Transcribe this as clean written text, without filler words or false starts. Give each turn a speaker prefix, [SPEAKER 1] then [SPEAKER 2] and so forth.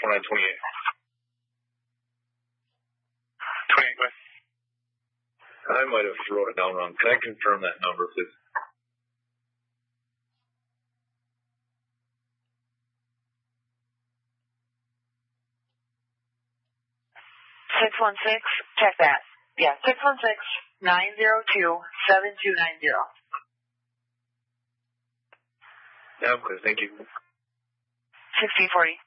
[SPEAKER 1] 4928.
[SPEAKER 2] 28, go ahead.
[SPEAKER 1] I might have wrote it down wrong. Can I confirm that number, please?
[SPEAKER 3] Check that. Yeah, 616-902-7290.
[SPEAKER 1] Yeah, I'm clear. Thank you.
[SPEAKER 3] 1640.